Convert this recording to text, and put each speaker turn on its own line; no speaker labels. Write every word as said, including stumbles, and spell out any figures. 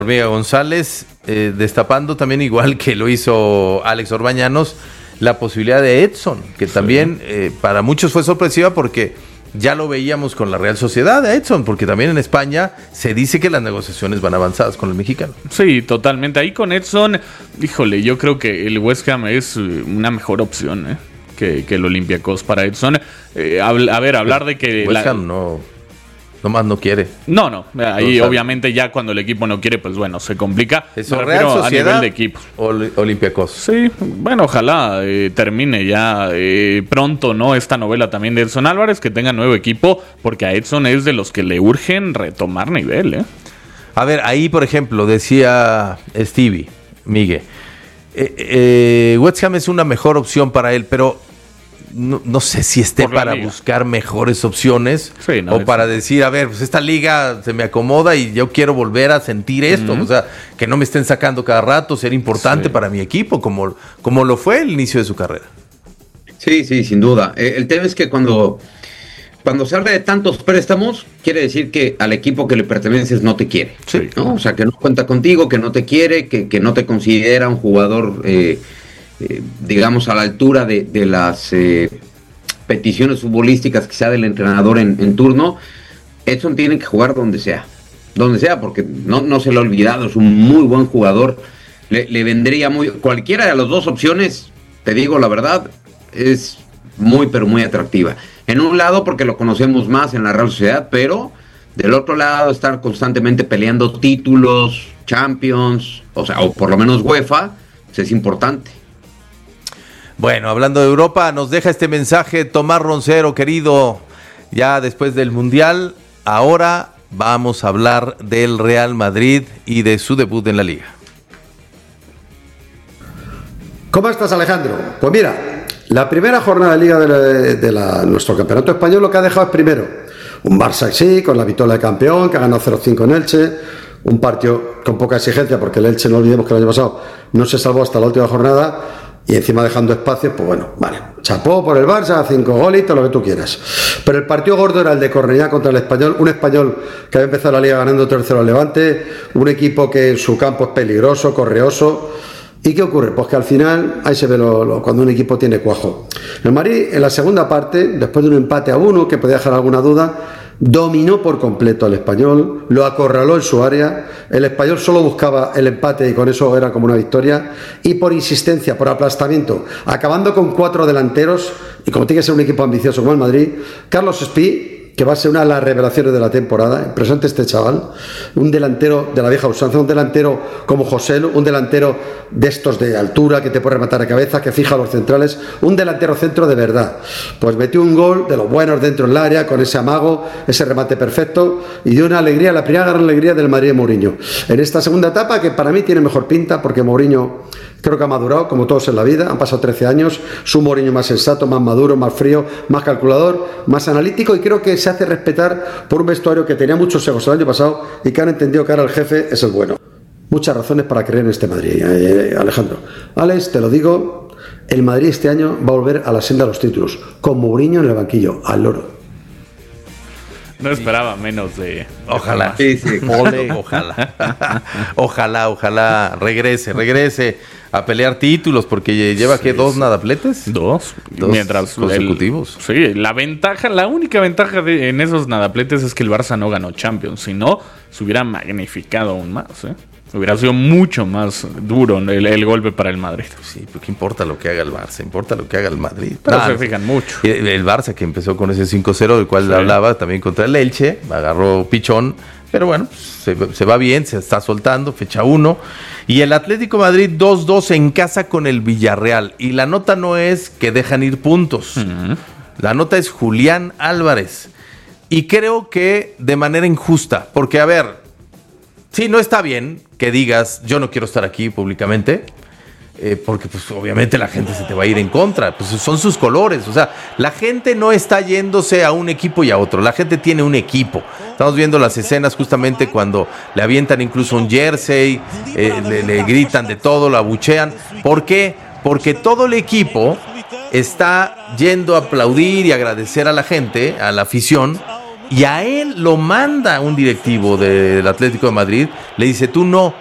Hormiga González, eh, destapando también, igual que lo hizo Alex Orbañanos, la posibilidad de Edson, que sí. también eh, para muchos fue sorpresiva porque ya lo veíamos con la Real Sociedad de Edson, porque también en España se dice que las negociaciones van avanzadas con el mexicano.
Sí, totalmente. Ahí con Edson, híjole, yo creo que el West Ham es una mejor opción ¿eh? que, que el Olympiacos para Edson. Eh, a, a ver, hablar de que...
West Ham
la...
no... Nomás no quiere.
No, no. Ahí
no,
obviamente ya cuando el equipo no quiere, pues bueno, se complica.
Eso,
Me
Real
refiero
Sociedad,
a nivel de equipos.
Ol- Olympiacos.
Sí, bueno, ojalá eh, termine ya eh, pronto, ¿no? Esta novela también de Edson Álvarez, que tenga nuevo equipo, porque a Edson es de los que le urgen retomar nivel, ¿eh?
A ver, ahí por ejemplo, decía Stevie, Miguel, eh, eh, West Ham es una mejor opción para él, pero No, no sé si esté para liga. buscar mejores opciones sí, no, o para decir, a ver, pues esta liga se me acomoda y yo quiero volver a sentir esto, uh-huh. o sea, que no me estén sacando cada rato, ser importante sí. para mi equipo, como, como lo fue el inicio de su carrera.
Sí, sí, sin duda. Eh, el tema es que cuando, cuando se habla de tantos préstamos, quiere decir que al equipo que le perteneces no te quiere, sí. ¿no? O sea, que no cuenta contigo, que no te quiere, que, que no te considera un jugador... Eh, Eh, digamos a la altura de, de las eh, peticiones futbolísticas quizá del entrenador en, en turno. Edson tiene que jugar donde sea, donde sea, porque no, no se lo ha olvidado, es un muy buen jugador, le, le vendría muy, cualquiera de las dos opciones, te digo la verdad, es muy pero muy atractiva. En un lado porque lo conocemos más en la Real Sociedad, pero del otro lado estar constantemente peleando títulos, Champions, o sea, o por lo menos UEFA, pues es importante.
Bueno, hablando de Europa, nos deja este mensaje Tomás Roncero, querido, ya después del Mundial. Ahora vamos a hablar del Real Madrid y de su debut en la Liga.
¿Cómo estás, Alejandro? Pues mira, la primera jornada de Liga de, la, de la, nuestro campeonato español lo que ha dejado es primero un Barça sí, con la victoria de campeón, que ha ganado cero cinco en Elche, un partido con poca exigencia, porque el Elche, no olvidemos que el año pasado no se salvó hasta la última jornada, y encima dejando espacios, pues bueno, vale, chapó por el Barça, cinco golitos, lo que tú quieras. Pero el partido gordo era el de Cornellá contra el Español, un Español que había empezado la Liga ganando tres cero al Levante, un equipo que en su campo es peligroso, correoso. ¿Y qué ocurre? Pues que al final, ahí se ve lo, lo, cuando un equipo tiene cuajo. El Madrid, en la segunda parte, después de un empate a uno, que podía dejar alguna duda, dominó por completo al Español, lo acorraló en su área, el Español solo buscaba el empate y con eso era como una victoria, y por insistencia, por aplastamiento, acabando con cuatro delanteros, y como tiene que ser un equipo ambicioso como el Madrid, Carlos Espí, que va a ser una de las revelaciones de la temporada, impresionante este chaval, un delantero de la vieja usanza, un delantero como Joselu, un delantero de estos de altura que te puede rematar a cabeza, que fija a los centrales, un delantero centro de verdad. Pues metió un gol de los buenos dentro del área, con ese amago, ese remate perfecto, y dio una alegría, la primera gran alegría del Madrid de Mourinho. En esta segunda etapa, que para mí tiene mejor pinta, porque Mourinho creo que ha madurado, como todos en la vida, han pasado trece años, es un Mourinho más sensato, más maduro, más frío, más calculador, más analítico, y creo que se hace respetar por un vestuario que tenía muchos egos el año pasado y que han entendido que ahora el jefe es el bueno. Muchas razones para creer en este Madrid, eh, Alejandro. Alex, te lo digo, el Madrid este año va a volver a la senda de los títulos, con Mourinho en el banquillo, al loro.
No esperaba menos de...
Ojalá.
Sí, sí.
Ole, ojalá. Ojalá, ojalá regrese, regrese a pelear títulos, porque lleva sí, que dos sí. nadapletes.
Dos.
Dos
Mientras
consecutivos.
El, sí, la ventaja, la única ventaja de, en esos nadapletes es que el Barça no ganó Champions. Si no, se hubiera magnificado aún más, ¿eh? Hubiera sido mucho más duro el, el golpe para el Madrid.
Sí, porque importa lo que haga el Barça, importa lo que haga el Madrid.
Pero
nah,
se fijan mucho.
El, el Barça que empezó con ese cinco cero del cual sí. hablaba también contra el Elche, agarró pichón, pero bueno, se, se va bien, se está soltando, fecha uno. Y el Atlético de Madrid dos dos en casa con el Villarreal. Y la nota no es que dejan ir puntos. Uh-huh. La nota es Julián Álvarez. Y creo que de manera injusta, porque a ver, sí, no está bien que digas, yo no quiero estar aquí públicamente, eh, porque pues obviamente la gente se te va a ir en contra, pues son sus colores, o sea, la gente no está yéndose a un equipo y a otro, la gente tiene un equipo. Estamos viendo las escenas justamente cuando le avientan incluso un jersey, eh, le, le gritan de todo, lo abuchean. ¿Por qué? Porque todo el equipo está yendo a aplaudir y agradecer a la gente, a la afición, y a él lo manda un directivo del Atlético de Madrid, le dice, tú no,